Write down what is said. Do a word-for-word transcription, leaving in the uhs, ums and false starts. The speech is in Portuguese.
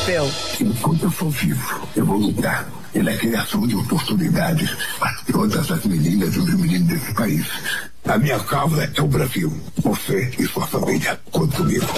europeu. Enquanto eu for vivo, eu vou lutar pela criação de oportunidades para todas as meninas e os meninos desse país. A minha causa é o Brasil. Você e sua família, conta comigo.